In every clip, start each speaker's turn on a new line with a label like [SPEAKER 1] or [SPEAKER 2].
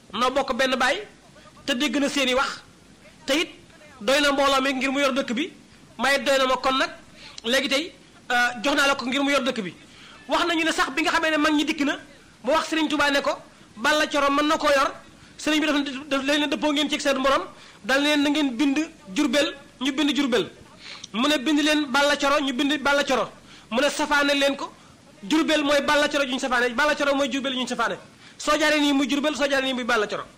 [SPEAKER 1] noo bokk benn baay te dégg na seeni wax te it doy na mbooloo mi ngir mu yor dëkk bi may doy na ma kon nag léegi tey jox naa la ko ngir mu yor dëkk bi wax nañu ne sax bi nga xamee ne mag ñi dikk na mu wax Serigne Touba ne ko Balla Coro mën na koo yor Serigne bi daf leen dëppoo ngeen ci seen morom dal leen na ngeen bind Jurbel ñu bind Jurbel mu ne bind leen Balla Coro ñu bind Balla Coro mu ne safaane leen ko Jurbel mooy Balla Coro juñ safaane Balla Coro mooy Jurbel juñ safaane soo jaaree nii muy Jurbel soo jaaree nii muy Balla Coro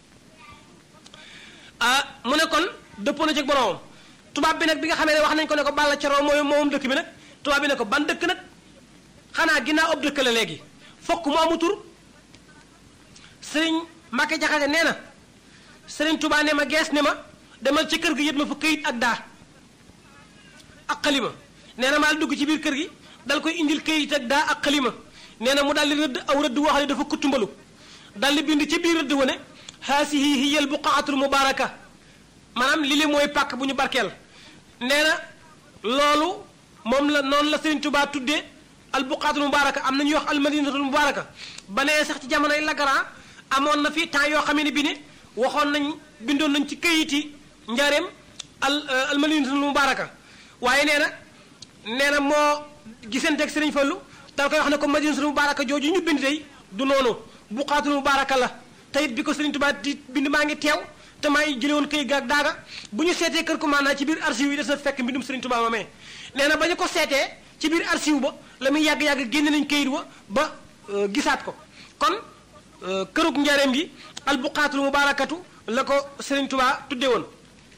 [SPEAKER 1] mu ne kon dëppoo na ci boromam tubaab bi nag bi nga xamee ne wax nañ ko ne ko Balla Coro mooy moom dëkk bi nag tubaab bi ne ko ban dëkk nag xanaa ginnaaw ab dëkk la léegi fokk mu amu tur sëriñ Mbàkke Jaxate nee na sëriñ Tuubaa ne ma gees ne ma demal ci kër gi yët ma fa këyit ak daa ak xalima nee na maal dugg ci biir kër gi dal koy indil këyit ak daa ak xalima nee na mu daal di rëdd aw rëdd woo xam ne dafa kuttumbalu dal di bind ci biir rëdd wane haasihi hiyal buqaatul mubaaraka maanaam li mooy pàkk bu ñu barkeel nee na loolu moom la noonu la Sëriñ Tuubaa tuddee al buqaatul mubaaraka am na ñuy wax al madinatul mubaaraka ba nee sax ci jamonoy Lagaran amoon na fi temps yoo xam ne bi ne waxoon nañ bindoon nañ ci këyiti njaareem al madinatul mubaaraka waaye nee na moo gisanteeg Sëriñ Fallu dal koy wax ne ko madinatul mubaaraka jooju ñu bind tey du noonu buqaatul mubaaraka la te it bi ko Sëriñ Tuubaa di bind maa ngi teew te maa ngi jële woon këyit gaag daaga bu ñu seetee kër commandant ci biir archive yi des na fekk mbindum Sëriñ Tuubaa moomee nee na ba ñu ko seetee ci biir archive ba la muy yàgg-yàgg génne nañ këyit wa ba gisaat ko kon kërug njaareem gi al buqaatul mubaarakatu la ko Sëriñ Tuubaa tuddee woon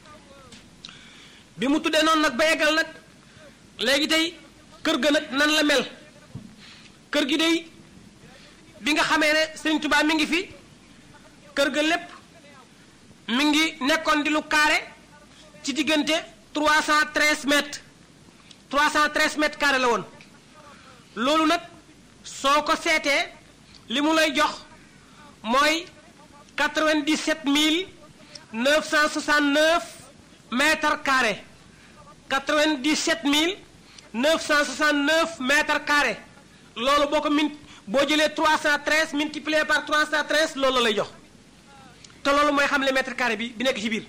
[SPEAKER 1] bi mu tuddee noonu nag ba eggal nag léegi tey kër ga nag nan la mel kër gi day bi nga xamee ne Sëriñ Tuubaa mi ngi fi kër ga lépp mi ngi nekkoon di lu carré ci diggante 313 mètres 313 mètres carré la woon loolu nag soo ko seetee li mu lay jox mooy 97 969 mètres carrés 97 969 mètres carrés loolu boo ko boo jëlee 313 multiplié par 313 loolu la lay jox te loolu mooy xam le mètre carré bi nekk ci biir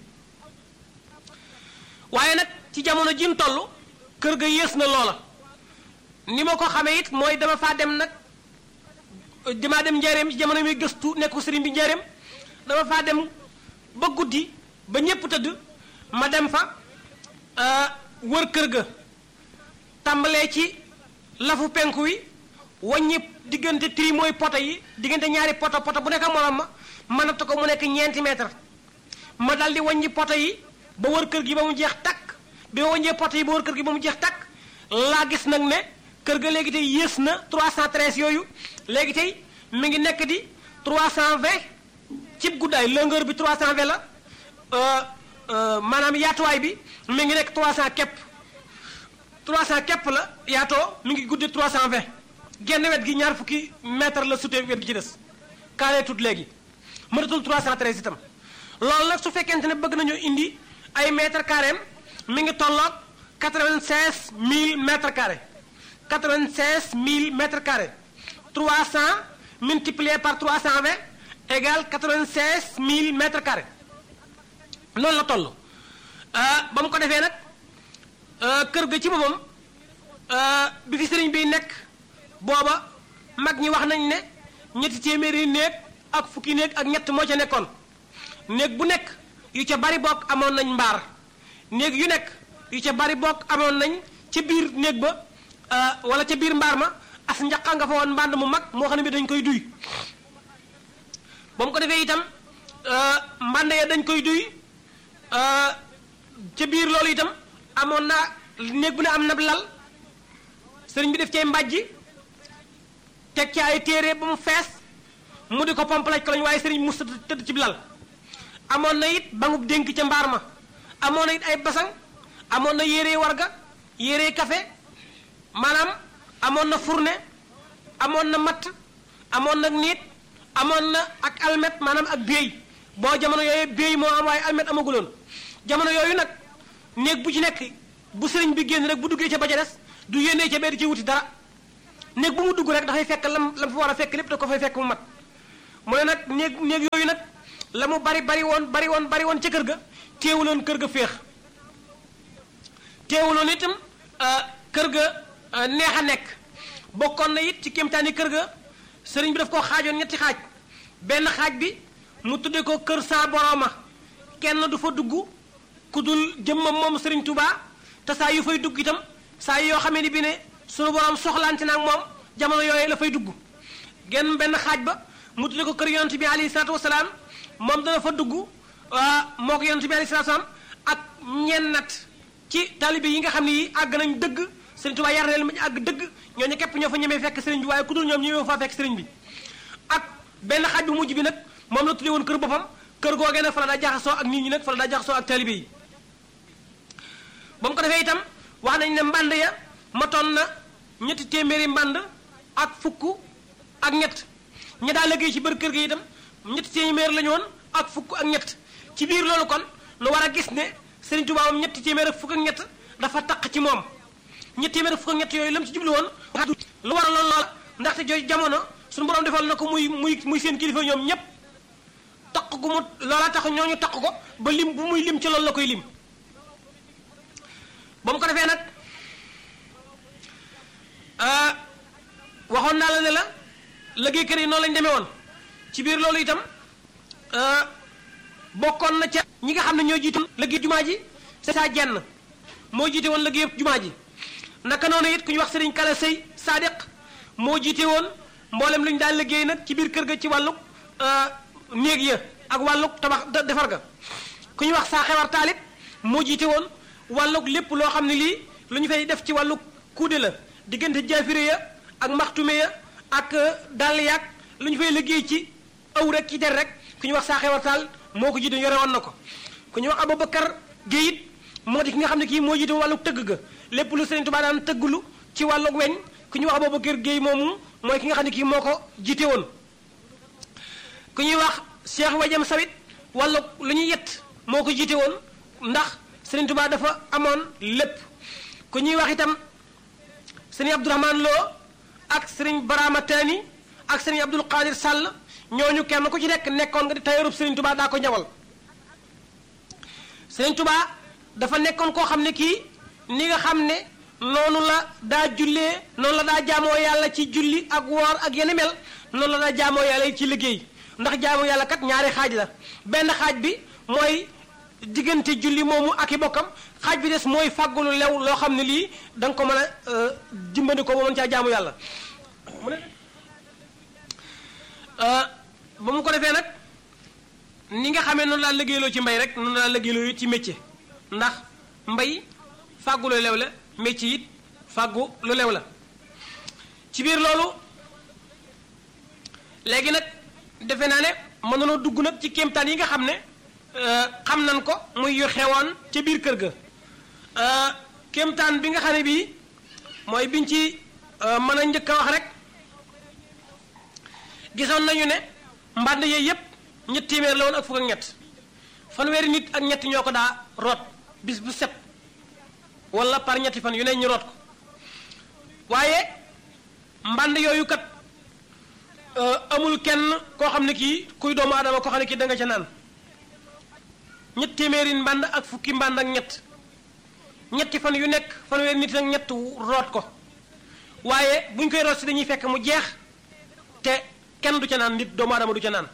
[SPEAKER 1] waaye nag ci jamono ji mu toll kër ga yées na loola ni ma ko xamee it mooy dama faa dem nag damaa dem njaareem ci jamono muy gëstu nekku sëriñ bi njaareem dama faa dem ba guddi ba ñépp tëdd ma dem fa wër kër ga tàmbalee ci lafu penku wi wàññi diggante tri mooy poto yi diggante ñaari poto bu nekk morom ma natt ko mu nekk ñeenti mètre ma dal di wàññi poto yi ba wër kër gi ba mu jeex takk bi ma wàññee poto yi ba wër kër gi ba mu jeex takk laa gis nag ne kër ga léegi tey yées na 313 yooyu léegi tey mi ngi nekk di 320 cib guddaay longueur bi 320 la maanaam yaatuwaay bi mi ngi nekk 300 képp la yaatoo mi ngi guddi 320 genn wet gi ñaar fukki mètre la sutee wet gi ci des carré tout léegi mënatul 313 itam loolu nag su fekkente ne bëgg nañu indi ay mètre carré mi ngi tolloog 96 000 mètres carrés 96 000 mètres carrés 300 multiplié par 320 égale 96 000 mètres carrés loolu la toll ba mu ko defee nag kër ga ci boppam bi fi sëriñ bi nekk booba mag ñi wax nañ ne ñetti téeméeri néeg ak fukki néeg ak ñett moo ca nekkoon néeg bu nekk yu ca bari bokk amoon nañ mbaar néeg yu nekk yu ca bari bokk amoon nañ ca biir néeg ba wala ca biir mbaar ma as njaqa nga fa woon mbànd mu mag moo xam ne bi dañ koy duy ba mu ko defee itam mbànd ya dañ koy duy ca biir loolu itam amoon na néeg bu ne am na lal sëriñ bi def cay mbàjji teg ci ay téere ba mu fees mu di ko pompalaj ko lañ waaye sëriñ musta tëdd ci lal amoon na it bangub dénk ca mbaar ma amoon na it ay basang amoon na yére warga yére café maanaam amoon na fourne amoon na matt amoon na niit amoon na ak almet maanaam ak béy boo jamono yooyu béy moo am waaye almet amaguloon jamono yooyu nag néeg bu ci nekk bu sëriñ bi génn rek bu duggee ca ba ca des du yénnee ca bee di ci wuti dara néeg bu mu dugg rek dafay fekk lam fa war a fekk lépp da ko fay fekk mu mat mu ne nag néeg yooyu nag la mu bari woon ca kër ga teewuloon kër ga féex teewuloon itam kër ga neex a nekk bokkoon na it ci kéemtaani kër ga sëriñ bi daf koo xaajoon ñetti xaaj benn xaaj bi mu tudde ko kër saa borooma kenn du fa dugg ku dul jëmmam moom sëriñ Touba te saa yu fay dugg itam saa yoo xamee ni bi ne sunu borom soxlaante na ak moom jamono yooyu la fay dugg genn benn xaaj ba mu tudde ko kër yonent bi alayhi salaatu wasalaam moom dana fa dugg moo ko yonent bi alayhi salaatu wasalaam ak ñennat ci taalibe yi nga xam ne yi àgg nañ dëgg sëriñ Touba yar leen ma ñu àgg dëgg ñooñu képp ñoo fa ñemee fekk sëriñ bi waaye ku dul ñoom ñemee faa fekk sëriñ bi ak benn xaaj bu mujj bi nag moom la tudde woon kër boppam kër googee nag fa la daa jaxasoo ak nit ñi nag fa la daa jaxasoo ak taalibe yi ba mu ko defee itam wax nañ ne mbànd ya matoon na 300 mbànd ak fukk ak ñett ña daa liggéey ci bër kër gi itam 300 la ñu woon ak fukk ak ñett ci biir loolu kon lu war a gis ne Sëriñ Tuubaa moom 300 ak fukk ak ñett dafa taq ci moom 300 ak fukk ak ñett yooyu la mu ci jublu woon lu war a loolu loola ndaxte jooju jamono suñu borom defal na ko muy seen kilifa ñoom ñépp taq gu mu loola tax ñooñu taq ko ba lim bu muy lim ci loolu la koy lim ba mu ko defee nag waxoon naa la ne la liggéeykat yi noonu lañ demee woon ci biir loolu itam bokkoon na ca ñi nga xam ne ñoo jiite liggéey jumaa ji c'est ça jenn moo jiite woon liggéey jumaa ji naka noonu it ku ñu wax sëriñ Kala Sey Sadiq moo jiite woon mboolem lu ñu daal liggéey nag ci biir kër ga ci wàllug néeg ya ak wàllug tabax defar ga ku ñu wax saa xewar taalib moo jiite woon wàllug lépp loo xam ne lii lu ñu fay def ci wàllug kuude la diggante jaafire ya ak maxtume ya ak dàll yaag lu ñu fay liggéey ci aw rek ci der rek ku ñu wax saa xewar taal moo ko jiite yore woon na ko ku ñu wax Aboubacar Guèye it moo di ki nga xam ne kii moo jiite wàllug tëgg ga lépp lu Sëriñ Tuubaa daan tëgglu ci wàllug weñ ku ñu wax Aboubacar Guèye moomu mooy ki nga xam ne kii moo ko jiite woon ku ñuy wax Cheikh Wadiam Sawit wàllug lu ñuy yett moo ko jiite woon ndax Sëriñ Tuubaa dafa amoon lépp ku ñuy wax itam Sëriñ Abdourahmane Lo ak Sëriñ Barama Tani ak Sëriñ Abdul Qadir Sall ñooñu kenn ku ci nekkoon nga di tayorub Sëriñ Tuubaa daa ko ñawal Sëriñ Tuubaa dafa nekkoon koo xam ne kii ni nga xam ne noonu la daa jullee noonu la daa jaamoo yàlla ci julli ak woor ak yenn mel noonu la daa jaamoo yàlla ci liggéey ndax jaamoo yàlla kat ñaari xaaj la benn xaaj bi mooy diggante julli moomu ak i bokkam xaaj bi des mooy fàggulu lew loo xam ne lii da nga ko mën a dimbali ko ba mën caa jaamu yàlla mu ne ba mu ko defee nag ni nga xamee noonu laa liggéeyloo ci mbay rek noonu laa liggéeyloo ci métier ndax mbay fàggu lu lew la métier it fàggu lu lew la ci biir loolu léegi nag defe naa ne mën nanoo dugg nag ci kéemtaan yi nga xam ne xam nan ko muy yu xewoon ca biir kër ga kéemtaan bi nga xam ne bii mooy biñ ci mën a njëkk a wax rek gisoon nañu ne mbànd yooyu yépp 300 la woon ak fukk ak ñett fanweeri nit ak ñett ñoo ko daa root bis bu set wala par ñetti fan yu ne ñu root ko waaye mbànd yooyu kat amul kenn koo xam ne kii kuy doomu aadama koo xam ne kii da nga ca naan 300 mbànd ak fukki mbànd ak ñett ñetti fan yu nekk fanweeri nit ak ñett root ko waaye buñ koy root si dañuy fekk mu jeex te kenn du ca naan nit doomu aadama du ca naan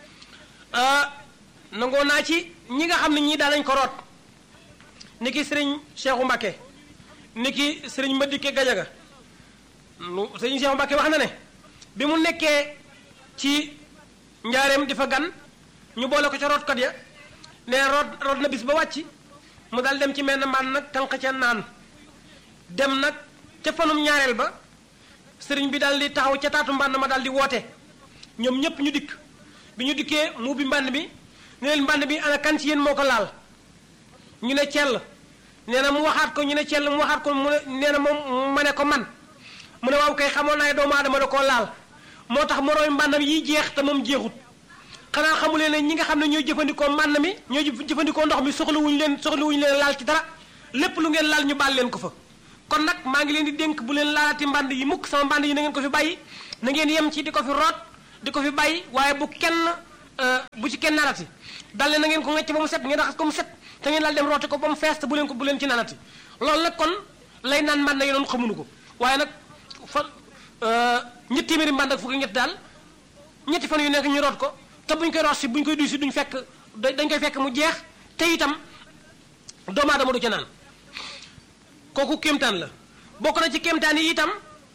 [SPEAKER 1] nangoo naa ci ñi nga xam ne ñii daa nañ ko root ni ki sëriñ Cheikhu Mbàkke ni ki sëriñ Madike Gajaga sëriñ Cheikhu Mbàkke wax na ne bi mu nekkee ci njaareem di fa gan ñu boole ko ca rootkat ya ne root na bis ba wàcc mu daal dem ci menn mbaan nag tànq ca naan dem nag ca fanum ñaareel ba sëriñ bi daal di taxaw ca taatu mbànd ma daal di woote ñoom ñépp ñu dikk bi ñu dikkee mu bi mbànd bi ne leen mbànd bi ana kan ci yéen moo ko laal ñu ne cell nee na mu waxaat ko ñu ne cell mu waxaat ko mu ne nee na moom ma ne ko man mu ne waaw kay xamoon naa doomu aadama da koo laal moo tax morooy mbàndam yi jeex te moom jeexut xanaa xamuleen ne ñi nga xam ne ñooy jëfandikoo mbànd mi ñooy jëfandikoo ndox mi soxlawuñu leen laal ci dara lépp lu ngeen laal ñu baal leen ko fa kon nag maa ngi leen di dénk bu leen laalati mbànd yi mukk sama mbànd yi na ngeen ko fi bàyyi na ngeen yem ci di ko fi root di ko fi bàyyi waaye bu kenn bu ci kenn narati dal ne na ngeen ko ngecc ba mu set ngeen raxas ko mu set te ngeen daal dem roote ko ba mu fees te bu leen ci nanati loolu nag kon lay naan mbànd yi doon xamuñu ko waaye nag fa ñetti téeméeri mbànd ak fukki ñett daal ñetti fan yu nekk ñu root ko te buñ koy root si buñ koy duy si duñ fekk dañ koy fekk mu jeex te itam doomu aadama du ca naan kooku kéemtaan la bokk na ci kéemtaan yi itam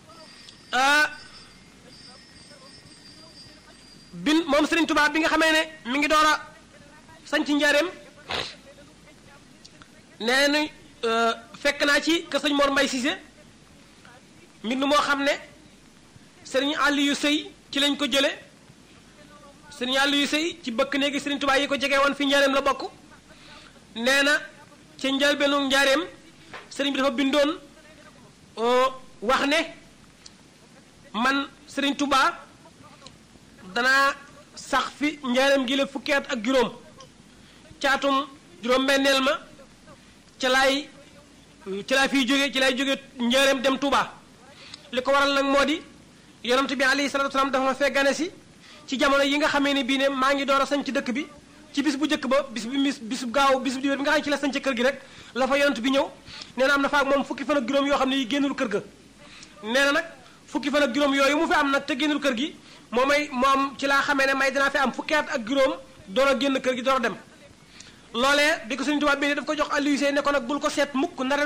[SPEAKER 1] moom Serigne Touba bi nga xamee ne mi ngi door a sañ ci njaareem nee na fekk naa ci kër sëñ Mor Mbay Cissé mbind moo xam ne Serigne Aliou Sey ci lañ ko jële Serigne Aliou Sey ci bëkk néegi Serigne Touba yi ko jege woon fi njaareem la bokk nee na ca njëlbeenu njaareem Serigne bi dafa bindoon wax ne man Serigne Touba danaa sax fi njaareem gi la fukki at ak juróom caatum juróom-benneel ma ca laay fiy jóge ci laay jóge njaareem dem Touba li ko waral nag moo di yonent bi alayhi salaatu wasalaam dafa ma fee gane si ci jamono yi nga xamee ne bii ne maa ngi door a sañ ci dëkk bi ci bis bu njëkk ba bis gaaw bis bu diwéer bi nga xam ne ci la sañ ci kër gi rek la fa yonent bi ñëw nee na am na fa ak moom fukki fan ak juróom yoo xam ne yi génnul kër ga nee na nag fukki fan ak juróom yooyu mu fi am nag te génnul kër gi moom ci laa xamee ne may dinaa fi am fukki at ak juróom door a génn kër gi door a dem loolee bi ko Sëriñ Tuubaa bi daf ko jox Aliou Sey ne ko nag bul ko seet mukk ndara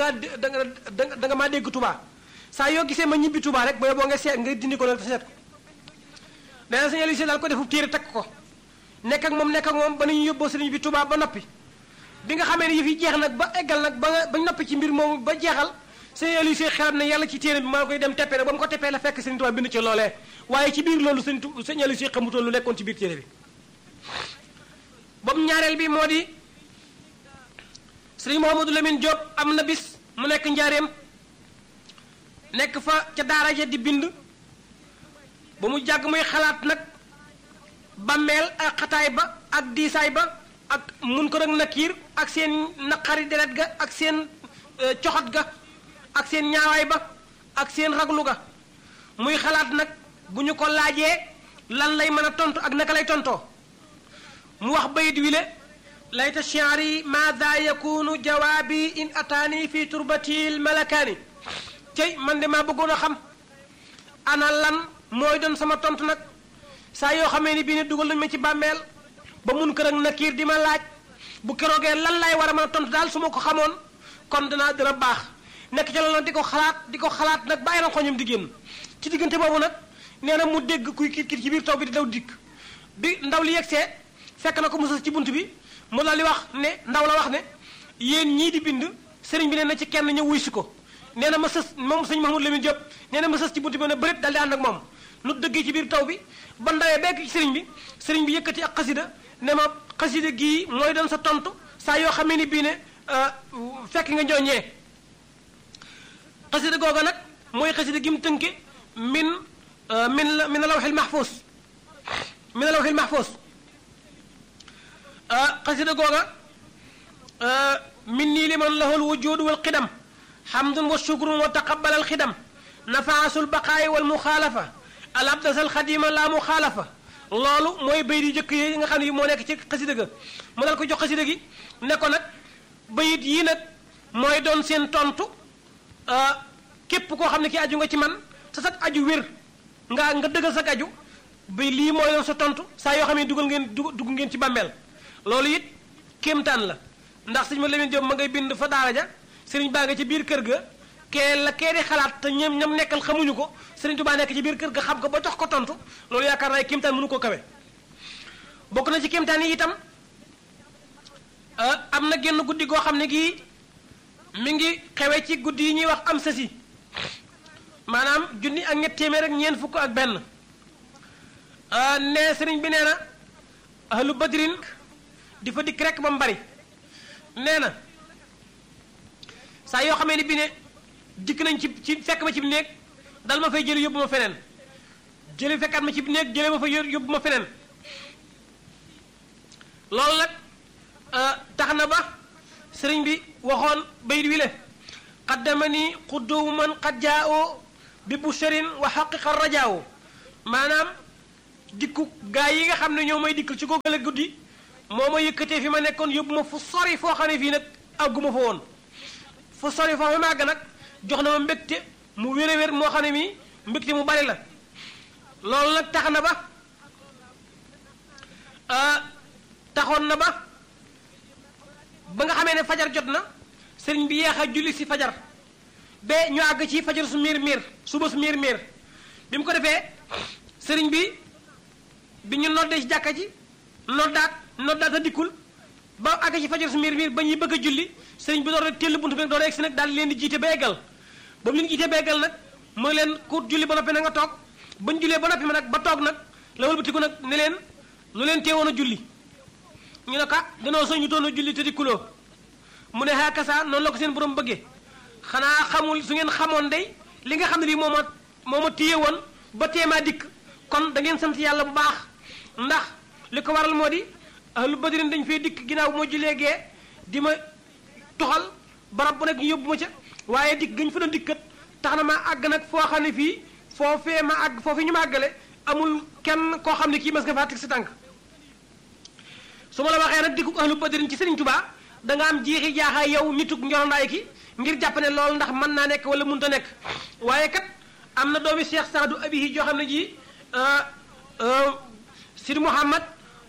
[SPEAKER 1] da nga maa dégg Tuubaa saa yoo gisee ma ñibbi Tuubaa rek boo nga seet nga dindi ko nag te seet ko nee na Sëriñ Aliou Sey daal ko defu téere takk ko nekk ak moom ba nañu yóbboo sëriñ bi Tuubaa ba noppi bi nga xamee ne yëf yi jeex nag ba eggal nag ba noppi ci mbir moomu ba jeexal Sëriñ Aliou Sey xelam ne yàlla ci téere bi maa koy dem teppee rek ba mu ko teppee la fekk Sëriñ Tuubaa bind ci loolee waaye ci biir loolu Sëriñ Aliou Sey xamutoon lu nekkoon ci biir téere bi boobu ñaareel bi moo di Sëriñ Mouhamadou Lamine Diop am na bis mu nekk njaareem nekk fa ca daara ja di bind ba mu jàgg muy xalaat nag bàmmeel ak xataay ba ak diisaay ba ak Munkar ak Nakiir ak seen naqari deret ga ak seen coxot ga ak seen ñaawaay ba ak seen raglu ga muy xalaat nag bu ñu ko laajee lan lay mën a tontu ak naka lay tontoo mu wax bayit wi le layta shi'ri maada yakunu jawaabi in ataani fi turbati l malakaani cey man de maa bëggoon a xam ana lan mooy doon sama tontu nag saa yoo xamee ni bii ne dugal nañu ma ci bàmmeel ba Munkar ak Nakiir di ma laaj bu keroogee lan lay war a mën a tontu daal su ma ko xamoon kon dina baax nekk ca loolu nag di ko xalaat nag bàyyi na xoñam di génn ci diggante boobu nag nee na mu dégg kuy kiit ci biir taw bi di daw dikk bi ndaw li yegsee fekk na ko mu sës ci bunt bi mu la li wax ne ndaw la wax ne yéen ñii di bind sëriñ bi nee na ci kenn ñëw wuy si ko nee na ma sës moom sëñ Mouhamadou Lamine Diop nee na ma sës ci bunt bi ne bërit dal di ànd ak moom nu dëggee ci biir taw bi ba ndawee bekk ci sëriñ bi yëkkati ak xasida ne ma xasida gii mooy doon sa tontu saa yoo xamee ni bii ne fekk nga njooñee xasida googa nag mooy xasida gi mu tënke min lawhil mahfuus xasida googa min nii liman lahul wujudu wal qidam hamdun wa shukrun wa taqabbal al xidam nafaasul baqaayi wal muxaalafa al abdasal xadima la muxaalafa loolu mooy bayit yu jëkk yi nga xam ne moo nekk ci xasida ga mu dal ko jox xasida gi ne ko nag bayit yii nag mooy doon seen tontu képp koo xam ne ki aju nga ci man sa sag aju wér nga dëggal sag aju ba lii mooy doon sa tontu saa yoo xam ne dugg ngeen ci bàmmeel loolu it kéemtaan la ndax sëñ ma Lamine Diop ma ngay bind fa daara ja sëriñ baa nga ci biir kër ga kee di xalaat te ñam nekkal xamuñu ko Sëriñ Tuubaa nekk ci biir kër ga xam ko ba jox ko tontu loolu yaakaar naa kéemtaan mënu ko kawe bokk na ci kéemtaan yi itam am na genn guddi goo xam ne gii mi ngi xewe ci guddi yi ñuy wax am sasi maanaam junni ak ñett téeméer ak ñeent fukk ak benn ne sëriñ bi nee na ahlu badrin di fa dikk rek ba mu bari nee na saa yoo xamee ni bi ne dikk nañ ci fekk ma ci néeg dal ma fay jëli yóbbu ma feneen jëli fekkaat ma ci néeg jële ma fa yóbbu ma feneen loolu nag tax na ba sëriñ bi waxoon bayit wi le qaddamani qudduman qad jaa'u bi busharin wa haqiqa rajaawu maanaam dikku gaa yi nga xam ne ñoo may dikkal ci googale guddi moo ma yëkkatee fi ma nekkoon yóbbu ma fu sori foo xam ne fii nag àgguma fa woon fu sori foo ma àgg nag jox na ma mbégte mu wér a wér moo xam ne mii mbégte mu bari la loolu nag tax na ba taxoon na ba nga xamee ne fajar jot na sëriñ bi yeex a julli si fajar ba ñu àgg ci fajar su miir suba su miir bi mu ko defee sëriñ bi ñu noddee ci jàkka ji noddaat a dikkul ba àgg ci fajar su miir ba ñuy bëgg a julli sëriñ bi door a téll buntu bi door a egsi nag daal leen di jiite ba eggal boobu li ñu jiite ba eggal nag mooy leen ku julli ba noppi na nga toog bañ jullee ba noppi ma nag ba toog nag la wëlbatiku nag ne leen lu leen teewoon a julli ñu ne ka danoo soñu toon a julli te dikkuloo mu ne hakasa noonu la ko seen borom bëggee xanaa xamul su ngeen xamoon day li nga xam ne lii moo ma téye woon ba teemaa dikk kon da ngeen sant yàlla bu baax ndax li ko waral moo di ahlu badrin dañ fay dikk ginnaaw bu ma jullee gee di ma toxal barab bu nekk ñu yóbbu ma ca waaye dikk gañ fa doon dikkat tax na ma àgg nag foo xam ne fii foofee ma àgg foofee ñu ma àggale amul kenn koo xam ne kii mas nga faa teg si tànk su ma la waxee nag dikku ahlu badrin ci Sëriñ Tuubaa da nga am jiixi jaaxaay yow nitug njorondaay ki ngir jàpp ne loolu ndax mën naa nekk wala mënut a nekk waaye kat am na doomi Cheikh Saadu Abihi joo xam ne ji Sidi Mouhamad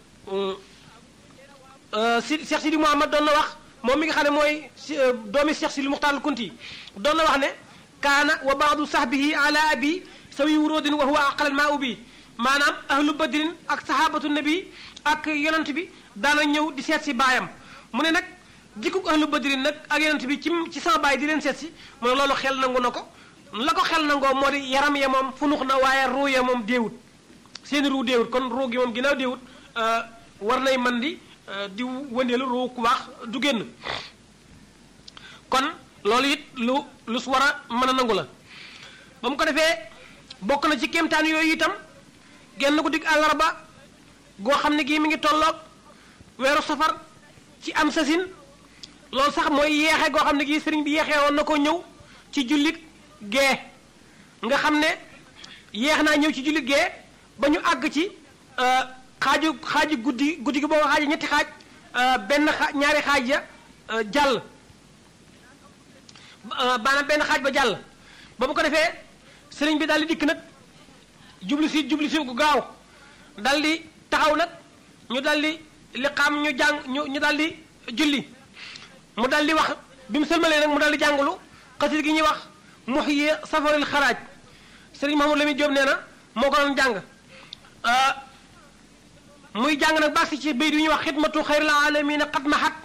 [SPEAKER 1] Cheikh Sidi Mouhamad doon na wax moom mi nga xam ne mooy doomi Cheikh Sidi Muxtaar al Kunti doon na wax ne kaana wa baadu sahbihi ala abi sawi wuróodin wa huwa aqalal maa ubi maanaam ahlu badrin ak sahabatu nabi ak yonent bi daana ñëw di seet si baayam mu ne nag jikku ahlu badrin nag ak yonent bi ci sama baay di leen seet si mu ne loolu xel nangu na ko la ko xel nangoo moo di yaram ya moom funux na waaye ruu ya moom déewut seeni ruu déewut kon ruu gi moom ginnaaw déewut war nay man di wëndeelu ruu ku baax du génn kon loolu it lu su war a mën a nangu la ba mu ko defee bokk na ci kéemtaan yooyu itam genn ko dig àllarba goo xam ne gii mi ngi tolloog weeru safar ci am sasin loolu sax mooy yeexe goo xam ne gii sëriñ bi yeexee woon na ko ñëw ci jullit gee nga xam ne yeex naa ñëw ci jullit gee ba ñu àgg ci xaaju guddi gi boo xaaji ñetti xaaj ñaari xaaj ya jàll baanaam benn xaaj ba jàll ba bu ko defee sëriñ bi daal di dikk nag jublu si gu gaaw daal di taxaw nag ñu daal di liqaam ñu daal di julli mu daal di wax bi mu sëlmalee nag mu daal di jàngulu xasida gi ñuy wax muhyi safaril xaraaj sëriñ Mahamadou Lamine Diop nee na moo ko doon jàng muy jàng nag baax si ci bayt yi ñuy wax xidmatu xayril alamina qad mahat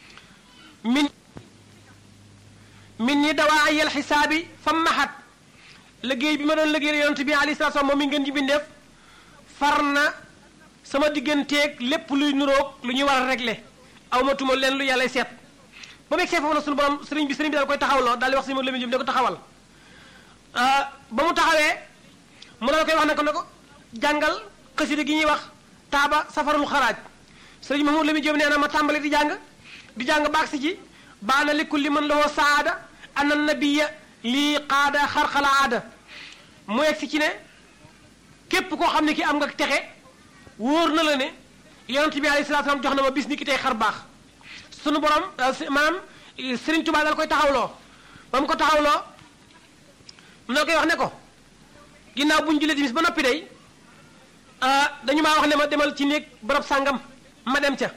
[SPEAKER 1] min ni dawaa yel xisaabi fam mahat liggéey bi ma doon liggéey yonent bi alayhi salaatu salaam moom mi ngeen ji bindeef far na sama digganteeg lépp luy nuroog lu ñuy war a régler aw ma tuma leen lu yàlla seet ba mu egsee foofu nag suñu borom sëriñ bi daal koy taxawloo daal di wax si Mamadou Lamine Diop ne ko taxawal ba mu taxawee mu daal koy wax ne ko jàngal xasida gi ñuy wax taaba safarul xaraaj sëriñ Mamadou Lamine Diop nee na ma tàmbali di jàng baax si ci baana li kulli man lahu saada ana nabiya lii qaada xarxala aada mu egsi ci ne képp koo xam ne ki am nga texe wóor na la ne yonent bi alayhi salaatu salaam jox na ma bis ni ki tey xar baax sunu borom maanaam Sëriñ Tuubaa dal koy taxawloo ba mu ko taxawloo mu ne koy wax ne ko ginnaaw bu ñu jullee timis ba noppi day dañu maa wax ne ma demal ci néeg barab sàngam ma dem ca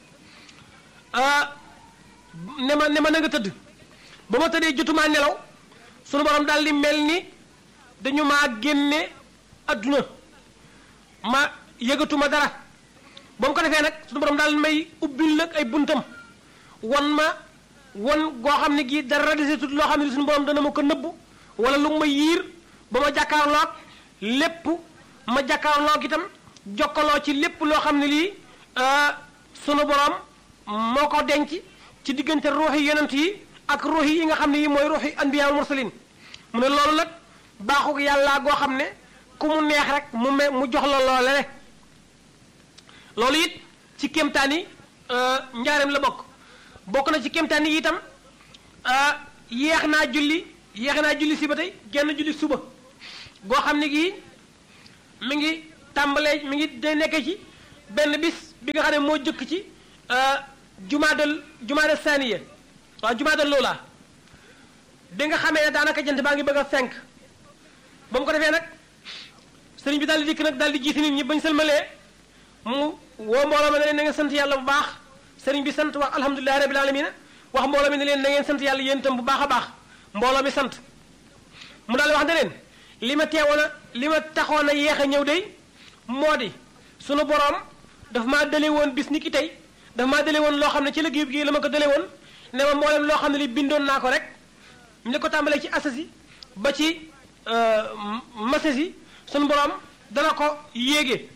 [SPEAKER 1] ne ma na nga tëdd ba ma tëddee jotumaa nelaw sunu borom daal di mel ni dañu maa génne adduna ma yëgatuma dara ba mu ko defee nag sunu borom daal may ubbil nag ay buntam won goo xam ne gii dara desetut loo xam ne sunu borom dana ma ko nëbb wala lu ma yiir ba ma jàkkaarloog lépp ma jàkkaarloog itam jokkaloo ci lépp loo xam ne lii sunu borom moo ko denc ci diggante ruuxi yonent yi ak ruuxi yi nga xam ne yi mooy ruuxi anbiya wal mursalin mu ne loolu nag baaxug yàlla goo xam ne ku mu neex rek mu jox la loole loolu it ci kéemtaan yi njaareem la bokk na ci kéemtaan yi itam yeex naa julli si ba tey genn julli suba goo xam ne gii mi ngi tàmbalee mi ngi day nekkee ci benn bis bi nga xam ne moo jëkk ci jumaadal saaniya waaw jumaadal loola bi nga xamee ne daanaka jant baa ngi bëgg a fenk ba mu ko defee nag sëriñ bi daal di dikk nag daal di jiite nit ñi bañ sëlmalee mu woo mbooloo ma ne leen na ngeen sant yàlla bu baax sëriñ bi sant wax alhamdulilahi rabil alamina wax mbooloo mi ne leen na ngeen sant yàlla yéen itam bu baax a baax mbooloo mi sant mu daal di wax ne leen li ma teewoon a li ma taxoon a yéex a ñëw day moo di sunu boroom daf maa dale woon bis ni ki tey daf maa dale woon loo xam ne ci liggéey bi la ma ko dale woon ne ma mboolem loo xam ne li bindoon naa ko rek ñu ko tàmbalee ci asasi ba ci masasi sunu boroom dana ko yéege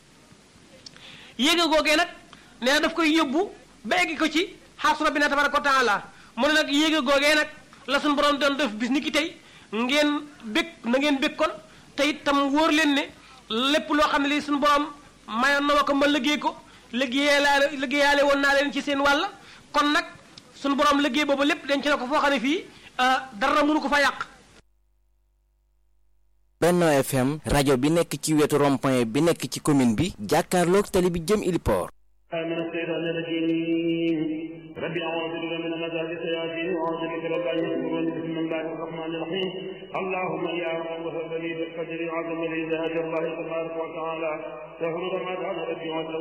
[SPEAKER 1] googee nag nee na daf koy yóbbu ba eggi ko ci xaasu rabbina tabaraka wa taala mu ne nag yéege googee nag la sunu boroom doon def bis ni ki tey ngeen bég na ngeen bég kon te itam wóor leen ne lépp loo xam ne lii suñu borom mayoon na ma ko ma liggéey ko liggéeyaale woon naa leen ci seen wàll kon nag suñu borom liggéey boobu lépp denc na ko foo xam ne fii dara mënu ko fa yàq.
[SPEAKER 2] Benno FM rajo bi nekk ci wetu rond-point bi nekk ci commune bi jàkkaarloog tali bi jëm Iliport.
[SPEAKER 3] ربي أعوذ بك من مزاج الشياطين وأعوذ بك رب أن يحضرون بسم الله الرحمن الرحيم اللهم يا رب وهب لي بالقدر عظم لي ذات الله تبارك وتعالى وهو ما كان ربي